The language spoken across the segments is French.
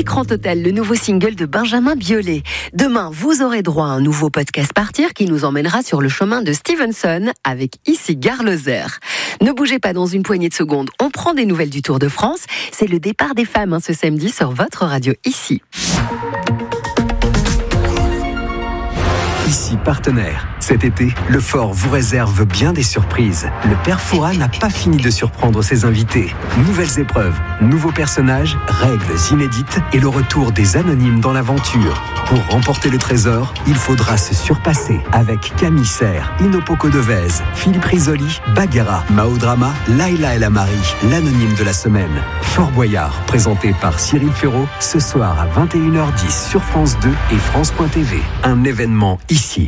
Écran Total, le nouveau single de Benjamin Biolay. Demain, vous aurez droit à un nouveau podcast Partir qui nous emmènera sur le chemin de Stevenson avec ici Gare Lozère. Ne bougez pas, dans une poignée de secondes, on prend des nouvelles du Tour de France. C'est le départ des femmes ce samedi sur votre radio ici. Ici partenaire. Cet été, le Fort vous réserve bien des surprises. Le Père Fouras n'a pas fini de surprendre ses invités. Nouvelles épreuves, nouveaux personnages, règles inédites et le retour des anonymes dans l'aventure. Pour remporter le trésor, il faudra se surpasser avec Camille Serre, Inopoko Devez, Philippe Risoli, Bagheera, Mao Drama, Laila El Amari, l'anonyme de la semaine. Fort Boyard, présenté par Cyril Ferraud, ce soir à 21h10 sur France 2 et France.tv. Un événement ici.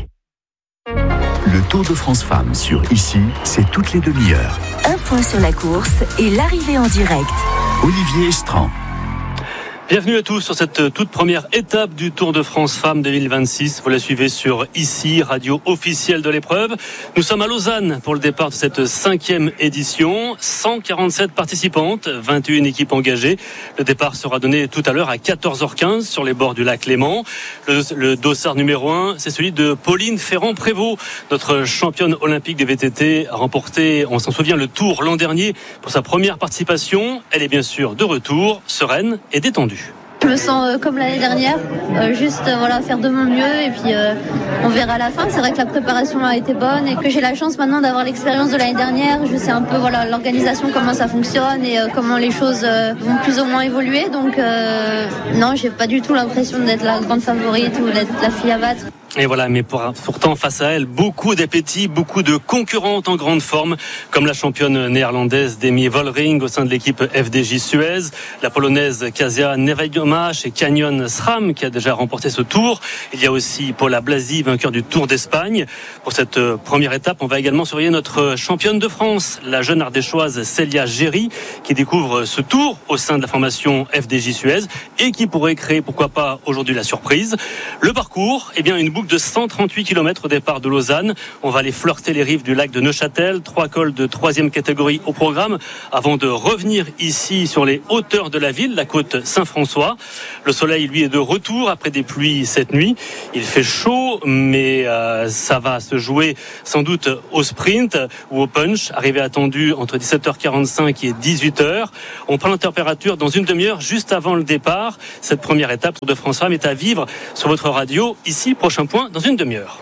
Le Tour de France Femmes sur Ici, c'est toutes les demi-heures. Un point sur la course et l'arrivée en direct. Olivier Estran. Bienvenue à tous sur cette toute première étape du Tour de France Femmes 2026. Vous la suivez sur Ici, radio officielle de l'épreuve. Nous sommes à Lausanne pour le départ de cette 5e édition. 147 participantes, 21 équipes engagées. Le départ sera donné tout à l'heure à 14h15 sur les bords du lac Léman. Le dossard numéro 1, c'est celui de Pauline Ferrand-Prévot. Notre championne olympique des VTT a remporté, on s'en souvient, le Tour l'an dernier pour sa première participation. Elle est bien sûr de retour, sereine et détendue. Je me sens comme l'année dernière, faire de mon mieux et puis on verra à la fin. C'est vrai que la préparation a été bonne et que j'ai la chance maintenant d'avoir l'expérience de l'année dernière. Je sais un peu l'organisation, comment ça fonctionne et comment les choses vont plus ou moins évoluer. Donc non, j'ai pas du tout l'impression d'être la grande favorite ou d'être la fille à battre. Et voilà, mais pourtant face à elle, beaucoup d'appétit, beaucoup de concurrentes en grande forme, comme la championne néerlandaise Demi Vollering au sein de l'équipe FDJ Suez, la polonaise Kasia Nevajoma chez Canyon SRAM qui a déjà remporté ce tour. Il y a aussi Paula Blasi, vainqueur du Tour d'Espagne. Pour cette première étape, on va également surveiller notre championne de France, la jeune ardéchoise Célia Géry, qui découvre ce tour au sein de la formation FDJ Suez et qui pourrait créer, pourquoi pas, aujourd'hui la surprise. Le parcours, une boucle de 138 km au départ de Lausanne. On va aller flirter les rives du lac de Neuchâtel, 3 cols de 3e catégorie au programme, avant de revenir ici sur les hauteurs de la ville, la côte Saint-François. Le soleil, lui, est de retour après des pluies cette nuit. Il fait chaud, mais ça va se jouer sans doute au sprint ou au punch. Arrivée attendue entre 17h45 et 18h. On prend la température dans une demi-heure, juste avant le départ. Cette première étape de France Femmes est à vivre sur votre radio. Ici, prochain point dans une demi-heure.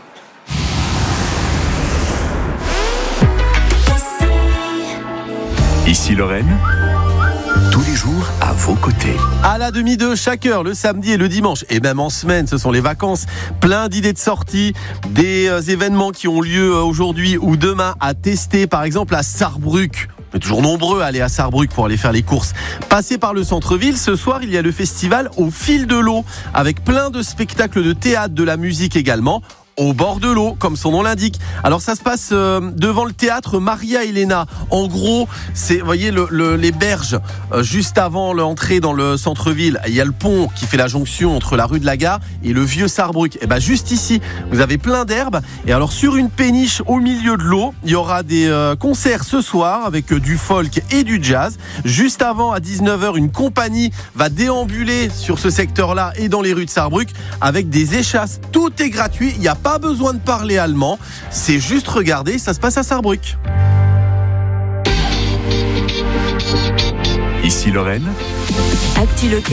Ici Lorraine, tous les jours à vos côtés. À la demi de chaque heure, le samedi et le dimanche, et même en semaine, ce sont les vacances. Plein d'idées de sortie, des événements qui ont lieu aujourd'hui ou demain à tester, par exemple à Sarrebruck. On est toujours nombreux à aller à Sarrebruck pour aller faire les courses. Passez par le centre-ville, ce soir il y a le festival Au fil de l'eau, avec plein de spectacles de théâtre, de la musique également. Au bord de l'eau, comme son nom l'indique. Alors ça se passe devant le théâtre Maria Elena. En gros, c'est, vous voyez, les berges juste avant l'entrée dans le centre-ville. Il y a le pont qui fait la jonction entre la rue de la Gare et le vieux Sarrebruck. Et juste ici, vous avez plein d'herbes. Et alors sur une péniche au milieu de l'eau, il y aura des concerts ce soir avec du folk et du jazz. Juste avant, à 19h, une compagnie va déambuler sur ce secteur-là et dans les rues de Sarrebruck avec des échasses. Tout est gratuit. Il y a pas besoin de parler allemand, c'est juste regarder, ça se passe à Sarrebruck. Ici Lorraine. Actu local.